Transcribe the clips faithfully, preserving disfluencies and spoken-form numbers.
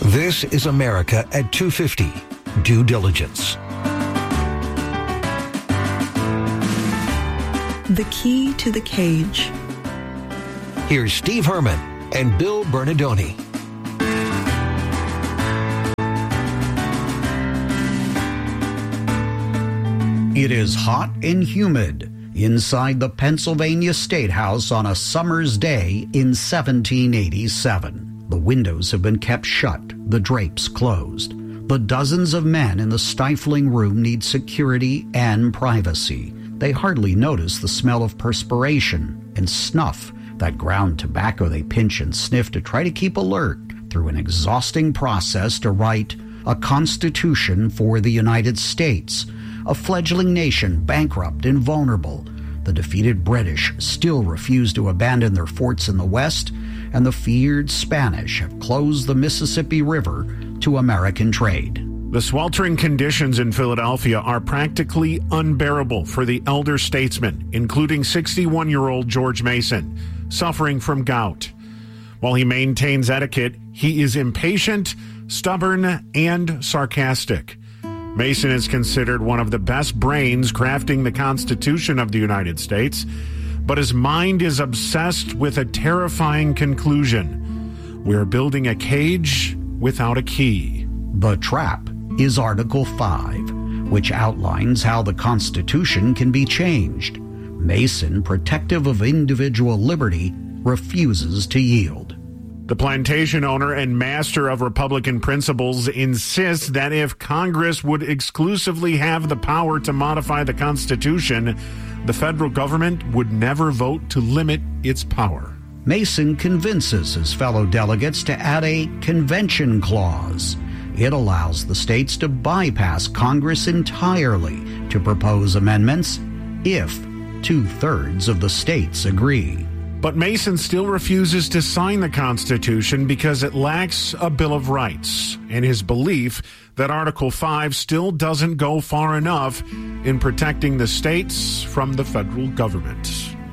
This is America at two fifty. Due diligence. The key to the cage. Here's Steve Herman and Bill Bernardoni. It is hot and humid inside the Pennsylvania State House on a summer's day in seventeen eighty-seven. The windows have been kept shut, the drapes closed. The dozens of men in the stifling room need security and privacy. They hardly notice the smell of perspiration and snuff, that ground tobacco they pinch and sniff to try to keep alert through an exhausting process to write a Constitution for the United States, a fledgling nation bankrupt and vulnerable. The defeated British still refuse to abandon their forts in the West, and the feared Spanish have closed the Mississippi River to American trade. The sweltering conditions in Philadelphia are practically unbearable for the elder statesman, including sixty-one-year-old George Mason, suffering from gout. While he maintains etiquette, he is impatient, stubborn, and sarcastic. Mason is considered one of the best brains crafting the Constitution of the United States, but his mind is obsessed with a terrifying conclusion. We're building a cage without a key. The trap is Article five, which outlines how the Constitution can be changed. Mason, protective of individual liberty, refuses to yield. The plantation owner and master of Republican principles insists that if Congress would exclusively have the power to modify the Constitution, the federal government would never vote to limit its power. Mason convinces his fellow delegates to add a convention clause. It allows the states to bypass Congress entirely to propose amendments if two-thirds of the states agree. But Mason still refuses to sign the Constitution because it lacks a Bill of Rights, and his belief that Article five still doesn't go far enough in protecting the states from the federal government.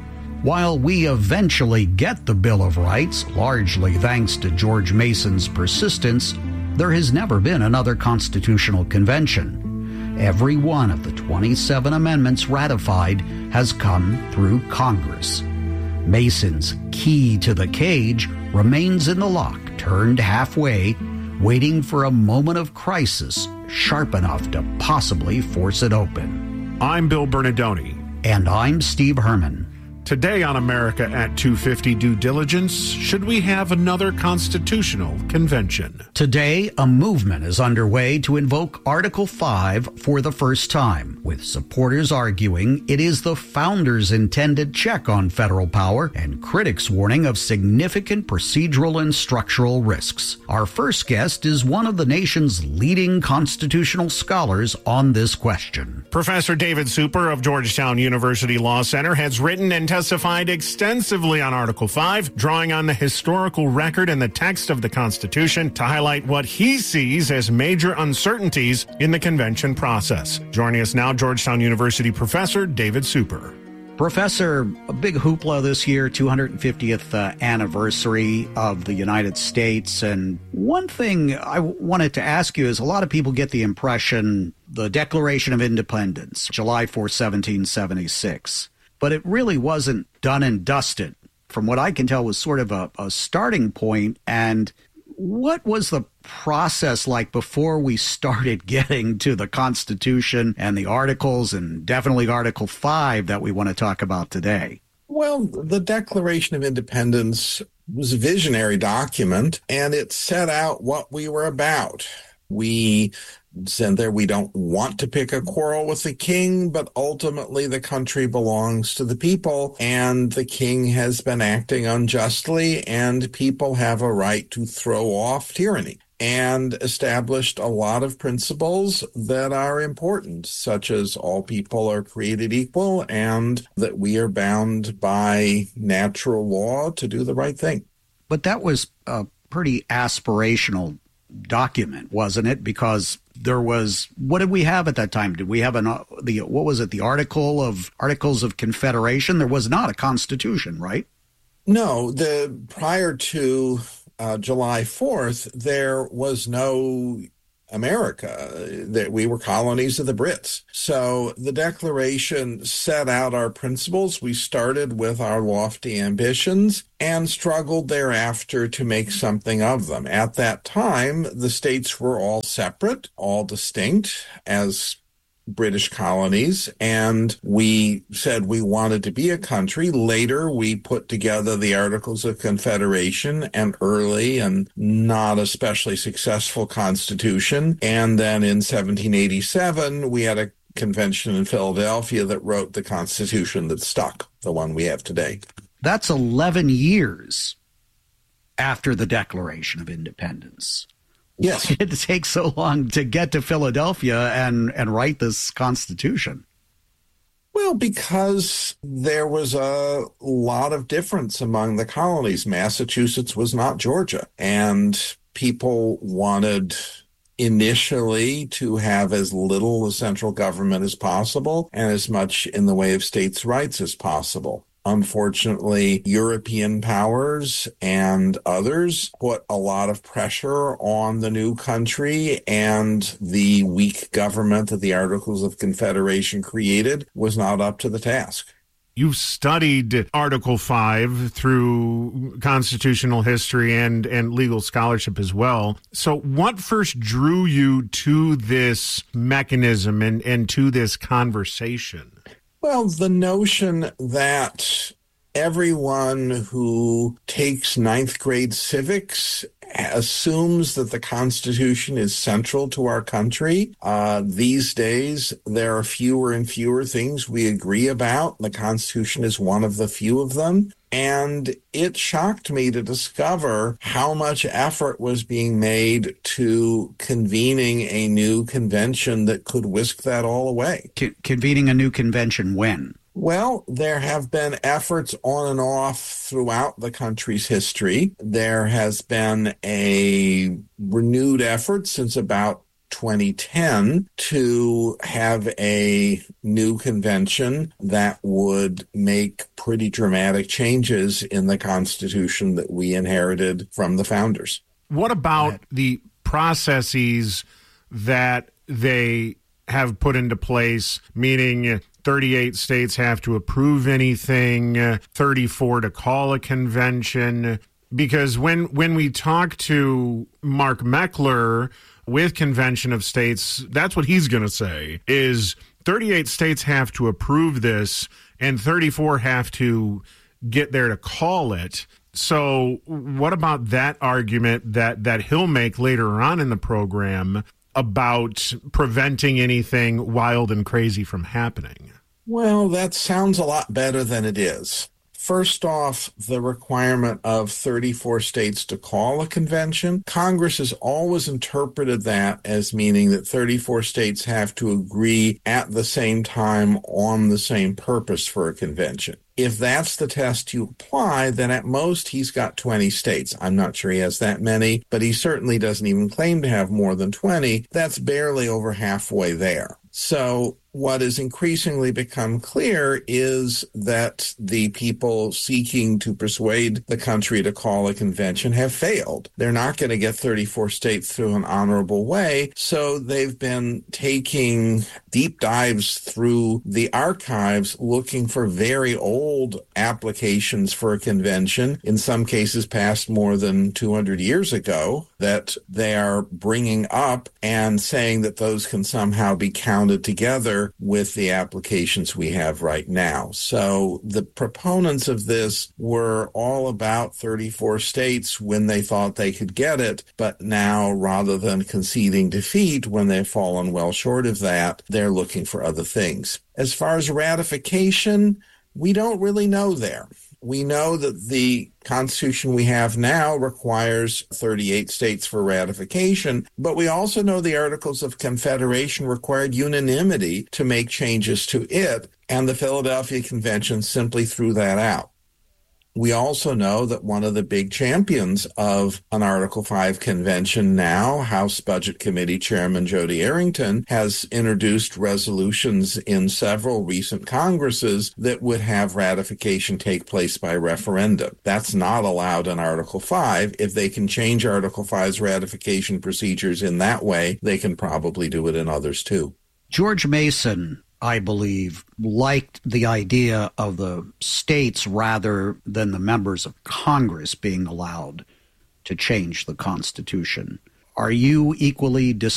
While we eventually get the Bill of Rights, largely thanks to George Mason's persistence, there has never been another constitutional convention. Every one of the twenty-seven amendments ratified has come through Congress. Mason's key to the cage remains in the lock, turned halfway, waiting for a moment of crisis sharp enough to possibly force it open. I'm Bill Bernardoni. And I'm Steve Herman. Today on America at two fifty Due Diligence, should we have another constitutional convention? Today, a movement is underway to invoke Article five for the first time, with supporters arguing it is the founders' intended check on federal power and critics warning of significant procedural and structural risks. Our first guest is one of the nation's leading constitutional scholars on this question. Professor David Super of Georgetown University Law Center has written and testified extensively on Article five, drawing on the historical record and the text of the Constitution to highlight what he sees as major uncertainties in the convention process. Joining us now, Georgetown University professor David Super. Professor, a big hoopla this year, two hundred fiftieth uh, anniversary of the United States. And one thing I wanted to ask you is a lot of people get the impression the Declaration of Independence, July fourth, seventeen seventy-six, but it really wasn't done and dusted. From what I can tell, was sort of a, a starting point. And what was the process like before we started getting to the Constitution and the articles, and definitely Article five that we want to talk about today? Well, the Declaration of Independence was a visionary document, and it set out what we were about. We said there we don't want to pick a quarrel with the king, but ultimately the country belongs to the people, and the king has been acting unjustly, and people have a right to throw off tyranny, and established a lot of principles that are important, such as all people are created equal and that we are bound by natural law to do the right thing. But that was a pretty aspirational document, wasn't it? Because there was, what did we have at that time? Did we have an uh, the what was it? The article of Articles of Confederation? There was not a constitution, right? No, the prior to uh, July fourth, there was no America, that we were colonies of the Brits. So the Declaration set out our principles. We started with our lofty ambitions and struggled thereafter to make something of them. At that time, the states were all separate, all distinct as British colonies, and we said we wanted to be a country. Later, we put together the Articles of Confederation, an early and not especially successful constitution. And then in seventeen eighty-seven, we had a convention in Philadelphia that wrote the Constitution that stuck, the one we have today. That's eleven years after the Declaration of Independence. Yes. Why did it take so long to get to Philadelphia and, and write this Constitution? Well, because there was a lot of difference among the colonies. Massachusetts was not Georgia, and people wanted initially to have as little the central government as possible and as much in the way of states' rights as possible. Unfortunately, European powers and others put a lot of pressure on the new country, and the weak government that the Articles of Confederation created was not up to the task. You've studied Article five through constitutional history and, and legal scholarship as well. So what first drew you to this mechanism and, and to this conversation? Well, the notion that everyone who takes ninth grade civics assumes that the Constitution is central to our country. Uh, these days, there are fewer and fewer things we agree about. The Constitution is one of the few of them. And it shocked me to discover how much effort was being made to convening a new convention that could whisk that all away. C- convening a new convention when? Well, there have been efforts on and off throughout the country's history. There has been a renewed effort since about twenty ten to have a new convention that would make pretty dramatic changes in the Constitution that we inherited from the founders. What about the processes that they have put into place, meaning thirty-eight states have to approve anything, thirty-four to call a convention? Because when when we talk to Mark Meckler with Convention of States, that's what he's going to say, is thirty-eight states have to approve this and thirty-four have to get there to call it. So what about that argument that, that he'll make later on in the program about preventing anything wild and crazy from happening? Well, that sounds a lot better than it is. First off, the requirement of thirty-four states to call a convention. Congress has always interpreted that as meaning that thirty-four states have to agree at the same time on the same purpose for a convention. If that's the test you apply, then at most he's got twenty states. I'm not sure he has that many, but he certainly doesn't even claim to have more than twenty. That's barely over halfway there. So what has increasingly become clear is that the people seeking to persuade the country to call a convention have failed. They're not going to get thirty-four states through an honorable way, so they've been taking deep dives through the archives looking for very old applications for a convention, in some cases passed more than two hundred years ago, that they are bringing up and saying that those can somehow be counted together with the applications we have right now. So the proponents of this were all about thirty-four states when they thought they could get it, but now rather than conceding defeat when they've fallen well short of that, they're looking for other things. As far as ratification, we don't really know there. We know that the Constitution we have now requires thirty-eight states for ratification, but we also know the Articles of Confederation required unanimity to make changes to it, and the Philadelphia Convention simply threw that out. We also know that one of the big champions of an Article five convention now, House Budget Committee Chairman Jody Arrington, has introduced resolutions in several recent Congresses that would have ratification take place by referendum. That's not allowed in Article five. If they can change Article five's ratification procedures in that way, they can probably do it in others too. George Mason, I believe, liked the idea of the states rather than the members of Congress being allowed to change the Constitution. Are you equally disturbed